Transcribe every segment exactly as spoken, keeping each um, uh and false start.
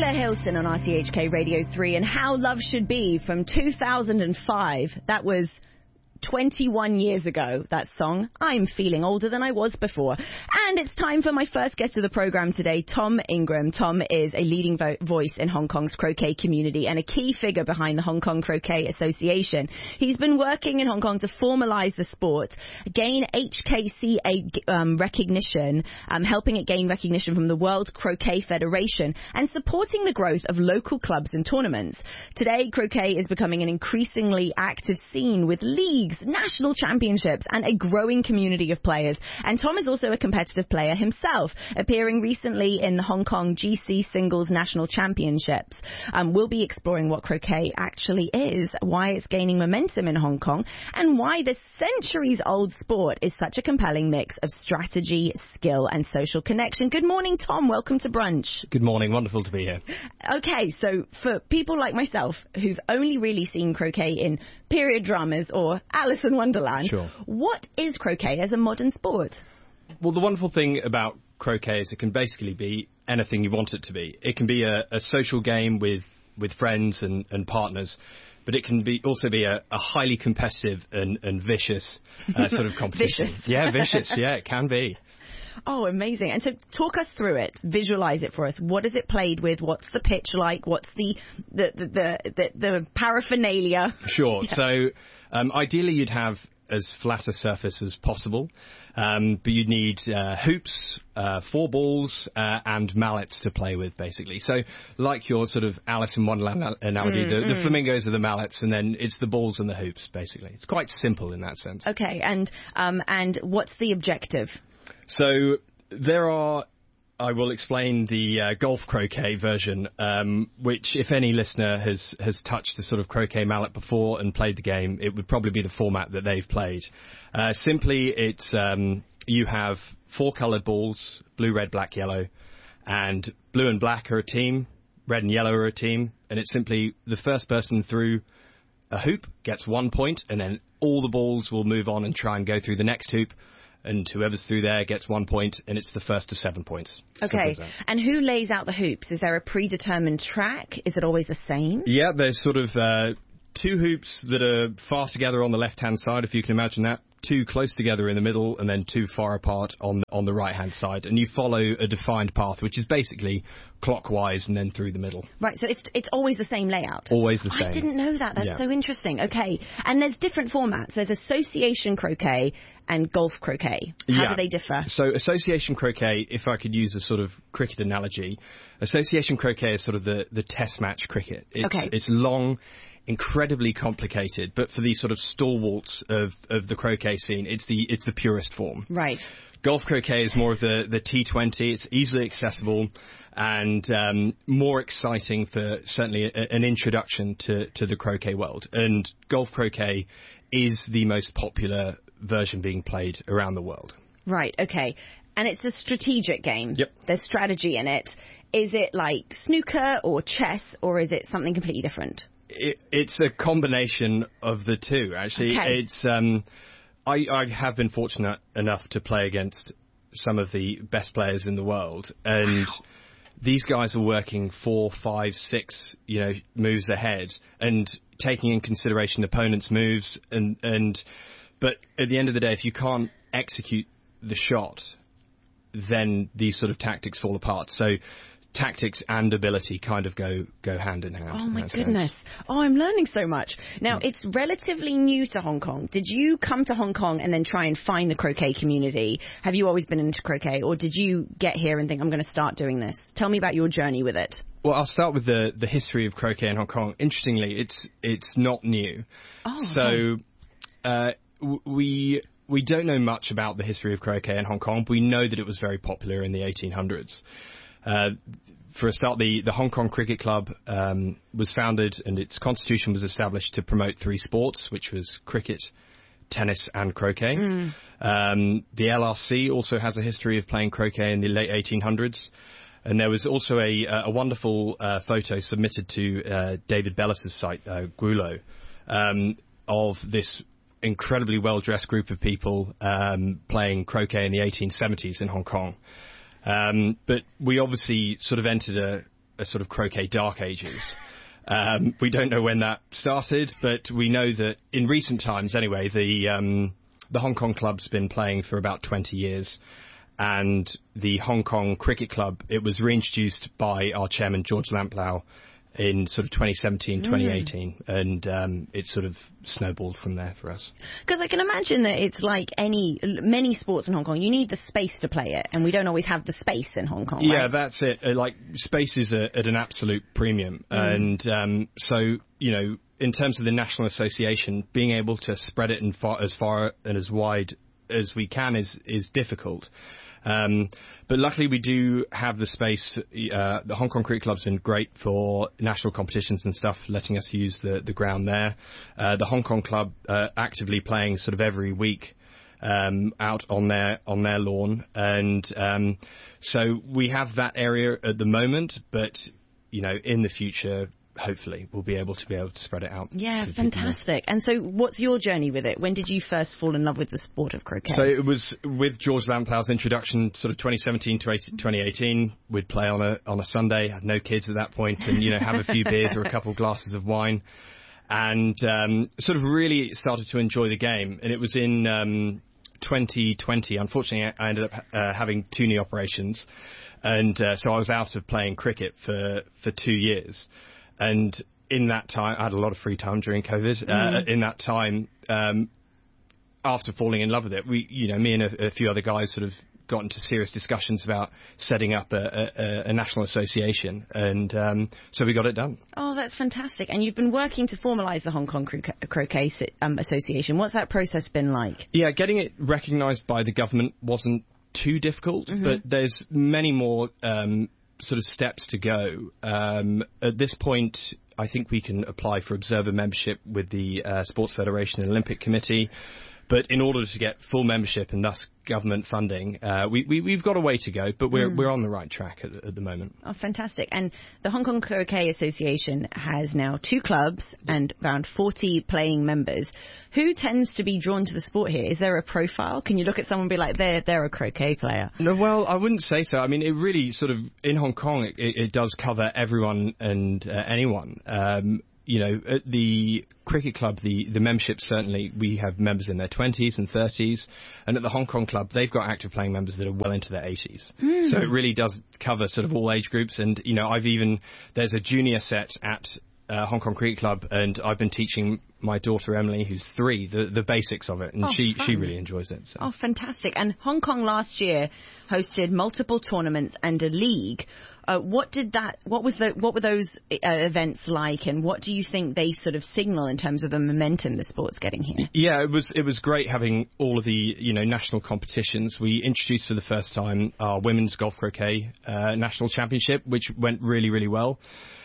Taylor Hilton on R T H K Radio three and How Love Should Be from two thousand five. That was twenty-one years ago, that song. I'm feeling older than I was before. And it's time for my first guest of the program today, Tom Ingram. Tom is a leading vo- voice in Hong Kong's croquet community and a key figure behind the Hong Kong Croquet Association. He's been working in Hong Kong to formalise the sport, gain H K C A um, recognition, um, helping it gain recognition from the World Croquet Federation, and supporting the growth of local clubs and tournaments. Today, croquet is becoming an increasingly active scene with leagues, national championships, and a growing community of players. And Tom is also a competitive player himself, appearing recently in the Hong Kong G C Singles National Championships. Um, we'll be exploring what croquet actually is, why it's gaining momentum in Hong Kong, and why this centuries-old sport is such a compelling mix of strategy, skill, and social connection. Good morning, Tom. Welcome to Brunch. Good morning. Wonderful to be here. Okay, so for people like myself who've only really seen croquet in period dramas or Alice in Wonderland, sure. What is croquet as a modern sport? Well, the wonderful thing about croquet is it can basically be anything you want it to be. It can be a, a social game with, with friends and, and partners, but it can be also be a, a highly competitive and, and vicious uh, sort of competition. Vicious. Yeah, vicious. Yeah, it can be. Oh, amazing. And so talk us through it. Visualize it for us. What is it played with? What's the pitch like? What's the the the, the, the, the paraphernalia? Sure. Yeah. So um, ideally you'd have as flat a surface as possible, um, but you'd need uh, hoops, uh, four balls, uh, and mallets to play with, basically. So like your sort of Alice in Wonderland analogy, mm, the, mm. the flamingos are the mallets, and then it's the balls and the hoops, basically. It's quite simple in that sense. Okay, and um, and what's the objective? So there are, I will explain the uh, golf croquet version, um, which if any listener has, has touched the sort of croquet mallet before and played the game, it would probably be the format that they've played. Uh, simply, it's um, you have four coloured balls, blue, red, black, yellow, and blue and black are a team, red and yellow are a team, and it's simply the first person through a hoop gets one point, and then all the balls will move on and try and go through the next hoop. And whoever's through there gets one point, and it's the first to seven points. Okay. And who lays out the hoops? Is there a predetermined track? Is it always the same? Yeah, there's sort of uh, two hoops that are far together on the left-hand side, if you can imagine that. Two close together in the middle, and then two far apart on on the right-hand side. And you follow a defined path, which is basically clockwise and then through the middle. Right, so it's it's always the same layout? Always the same. I didn't know that. That's yeah. so interesting. Okay. And there's different formats. There's association croquet and golf croquet. How yeah. do they differ? So association croquet, if I could use a sort of cricket analogy, association croquet is sort of the, the test match cricket. It's, okay. It's long, incredibly complicated, but for these sort of stalwarts of, of the croquet scene, it's the it's the purest form. Right. Golf croquet is more of the, the T twenty. It's easily accessible and um, more exciting for certainly a, an introduction to, to the croquet world. And golf croquet is the most popular version being played around the world. Right, okay. And it's a strategic game. Yep. There's strategy in it. Is it like snooker or chess, or is it something completely different? It, it's a combination of the two, actually. Okay. It's um, I, I have been fortunate enough to play against some of the best players in the world, and wow. these guys are working four, five, six, you know, moves ahead, and taking in consideration opponents' moves, and and but at the end of the day, if you can't execute the shot, then these sort of tactics fall apart. So tactics and ability kind of go go hand in hand. Oh my goodness. Sense. Oh, I'm learning so much. Now, mm. it's relatively new to Hong Kong. Did you come to Hong Kong and then try and find the croquet community? Have you always been into croquet, or did you get here and think, I'm going to start doing this? Tell me about your journey with it. Well, I'll start with the, the history of croquet in Hong Kong. Interestingly, it's it's not new. Oh, so okay. uh, w- we... We don't know much about the history of croquet in Hong Kong. We know that it was very popular in the eighteen hundreds. Uh, for a start, the, the Hong Kong Cricket Club um, was founded and its constitution was established to promote three sports, which was cricket, tennis and croquet. Mm. Um, the L R C also has a history of playing croquet in the late eighteen hundreds. And there was also a, a wonderful uh, photo submitted to uh, David Bellis's site, uh, Gulo, um, of this incredibly well-dressed group of people um, playing croquet in the eighteen seventies in Hong Kong. Um, but we obviously sort of entered a, a sort of croquet dark ages. Um, we don't know when that started, but we know that in recent times, anyway, the um, the Hong Kong club's been playing for about twenty years, and the Hong Kong Cricket Club, it was reintroduced by our chairman George Lamplau in sort of twenty seventeen, twenty eighteen, mm. and um, it sort of snowballed from there for us. Because I can imagine that it's like any many sports in Hong Kong, you need the space to play it, and we don't always have the space in Hong Kong. Yeah, right? That's it. Uh, like space is a, at an absolute premium, mm. and um, so you know, in terms of the National Association, being able to spread it in far, as far and as wide as we can is is difficult. Um, but luckily we do have the space. Uh, the Hong Kong Cricket Club's been great for national competitions and stuff, letting us use the, the ground there. Uh, the Hong Kong Club uh, actively playing sort of every week um, out on their on their lawn, and um, so we have that area at the moment. But you know, in the future, hopefully we'll be able to be able to spread it out. Yeah, fantastic. And so what's your journey with it? When did you first fall in love with the sport of croquet? So it was with George Lamplau's introduction, sort of twenty seventeen to twenty eighteen. We'd play on a on a Sunday, had no kids at that point, and, you know, have a few beers or a couple of glasses of wine, and um, sort of really started to enjoy the game. And it was in um, twenty twenty. Unfortunately, I ended up uh, having two knee operations, and uh, so I was out of playing cricket for, for two years. And in that time, I had a lot of free time during COVID. Mm. Uh, in that time, um, after falling in love with it, we, you know, me and a, a few other guys sort of got into serious discussions about setting up a, a, a national association, and um, so we got it done. Oh, that's fantastic! And you've been working to formalise the Hong Kong Croquet, croquet um, Association. What's that process been like? Yeah, getting it recognised by the government wasn't too difficult, mm-hmm. but there's many more Um, sort of steps to go. Um, at this point, I think we can apply for observer membership with the uh, Sports Federation and Olympic Committee. But in order to get full membership and thus government funding, uh, we, we, we've got a way to go, but we're mm. we're on the right track at the, at the moment. Oh, fantastic. And the Hong Kong Croquet Association has now two clubs and around forty playing members. Who tends to be drawn to the sport here? Is there a profile? Can you look at someone and be like, they're, they're a croquet player? No, well, I wouldn't say so. I mean, it really sort of, in Hong Kong, it, it does cover everyone and uh, anyone. Um, you know, at the cricket club, the, the membership, certainly, we have members in their twenties and thirties. And at the Hong Kong club, they've got active playing members that are well into their eighties. Mm. So it really does cover sort of all age groups. And, you know, I've even, there's a junior set at uh, Hong Kong Cricket Club, and I've been teaching my daughter Emily, who's three, the, the basics of it. And oh, she, fun. she really enjoys it. So. Oh, fantastic. And Hong Kong last year hosted multiple tournaments and a league. Uh, what did that? What was the? What were those uh, events like, and what do you think they sort of signal in terms of the momentum the sport's getting here? Yeah, it was it was great having all of the you know national competitions. We introduced for the first time our women's golf croquet uh, national championship, which went really really well.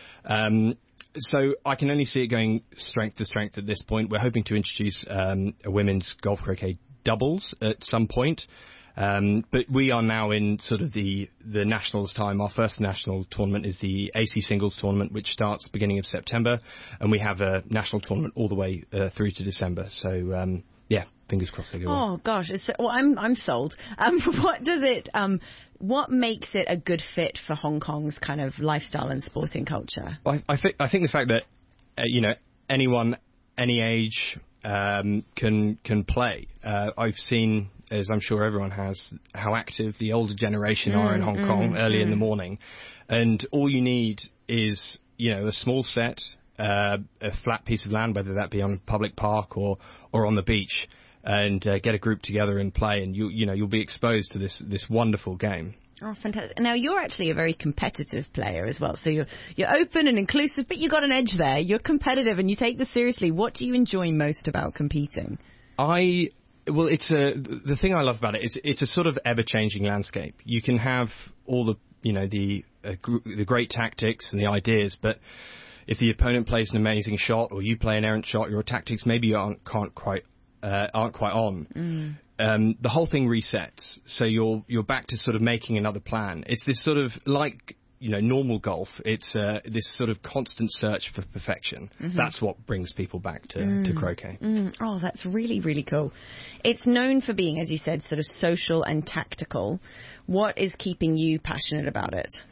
Um, so I can only see it going strength to strength at this point. We're hoping to introduce um, a women's golf croquet doubles at some point. Um, but we are now in sort of the, the nationals time. Our first national tournament is the A C singles tournament, which starts beginning of September, and we have a national tournament all the way uh, through to December. So um, yeah, fingers crossed they go well. Oh gosh, it's, well, I'm I'm sold. Um, what does it? Um, what makes it a good fit for Hong Kong's kind of lifestyle and sporting culture? I, I think I think the fact that uh, you know anyone, any age um, can can play. Uh, I've seen, as I'm sure everyone has, how active the older generation mm, are in Hong mm, Kong early mm. in the morning. And all you need is, you know, a small set, uh, a flat piece of land, whether that be on a public park or, or on the beach, and uh, get a group together and play, and you you know, you'll be exposed to this, this wonderful game. Oh, fantastic. Now, you're actually a very competitive player as well. So you're, you're open and inclusive, but you got an edge there. You're competitive and you take this seriously. What do you enjoy most about competing? I... Well, it's a, the thing I love about it is it's a sort of ever-changing landscape. You can have all the, you know, the uh, gr- the great tactics and the ideas, but if the opponent plays an amazing shot or you play an errant shot, your tactics maybe aren't can't quite uh, aren't quite on. Mm. Um, the whole thing resets, so you're you're back to sort of making another plan. It's this sort of like, you know, normal golf. It's uh, this sort of constant search for perfection. Mm-hmm. That's what brings people back to, mm. to croquet. Mm. Oh, that's really, really cool. It's known for being, as you said, sort of social and tactical. What is keeping you passionate about it?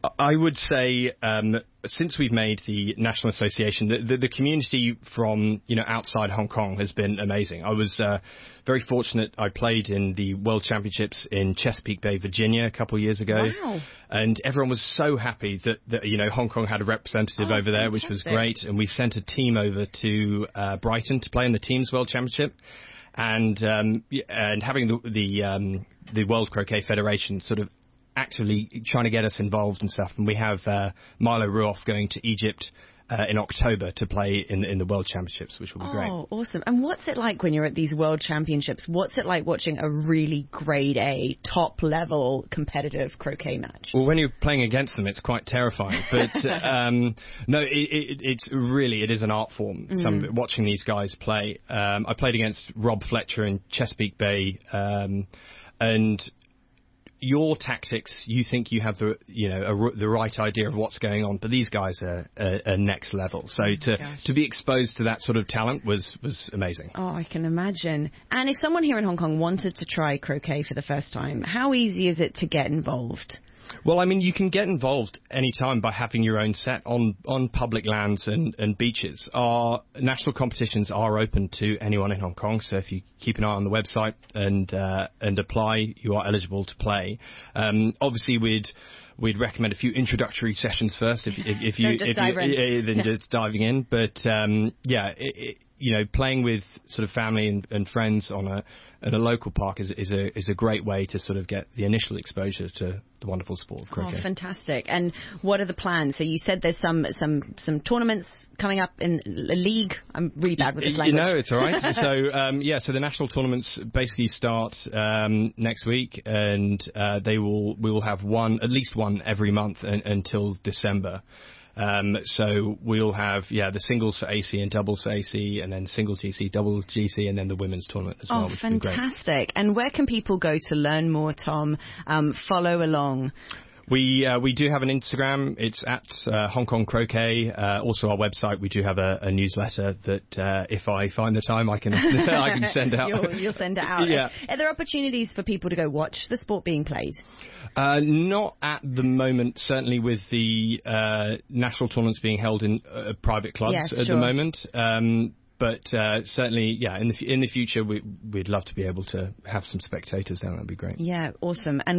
I would say um, since we've made the National Association, the, the, the community from you know outside Hong Kong has been amazing. I was uh, very fortunate. I played in the World Championships in Chesapeake Bay, Virginia, a couple of years ago, wow. and everyone was so happy that, that you know Hong Kong had a representative oh, over there, fantastic. which was great. And we sent a team over to uh, Brighton to play in the Teams World Championship. And um, and having the the, um, the World Croquet Federation sort of actively trying to get us involved and stuff. And we have uh, Milo Ruoff going to Egypt uh, in October to play in, in the World Championships, which will be oh, great. Oh, awesome. And what's it like when you're at these World Championships? What's it like watching a really grade A, top-level competitive croquet match? Well, when you're playing against them, it's quite terrifying. But um, no, it, it, it's really, it is an art form, mm. some, watching these guys play. Um, I played against Rob Fletcher in Chesapeake Bay, um, and your tactics, you think you have the you know a, the right idea of what's going on, but these guys are, are, are next level. So oh to gosh. to be exposed to that sort of talent was was amazing. Oh, I can imagine. And if someone here in Hong Kong wanted to try croquet for the first time, how easy is it to get involved? Well, I mean, you can get involved anytime by having your own set on, on public lands and, and beaches. Our national competitions are open to anyone in Hong Kong, so if you keep an eye on the website and uh, and apply, you are eligible to play. Um, obviously, we'd we'd recommend a few introductory sessions first, if, if, if you Don't just if dive you, in. then just diving in. But um, yeah, it, it, you know, playing with sort of family and, and friends on a at a local park is is a is a great way to sort of get the initial exposure to the wonderful sport of croquet. Oh, fantastic! And what are the plans? So you said there's some some some tournaments coming up in the league. I'm really bad with this language. You know, it's all right. so um, yeah, so the national tournaments basically start um, next week, and uh, they will we will have one at least one every month un- until December. Um, so we'll have, yeah, the singles for A C and doubles for A C, and then singles G C, double G C, and then the women's tournament as well. Oh, fantastic. And where can people go to learn more, Tom? Um, follow along. We uh, we do have an Instagram. It's at uh, Hong Kong Croquet. Uh, also, our website. We do have a, a newsletter that, uh, if I find the time, I can I can send out. You'll, you'll send it out. Yeah. Are there opportunities for people to go watch the sport being played? Uh, not at the moment. Certainly, with the uh, national tournaments being held in uh, private clubs yes, at sure. the moment. Um, But uh, certainly, yeah, in the in the future, we, we'd love to be able to have some spectators down. That'd be great. Yeah, awesome. And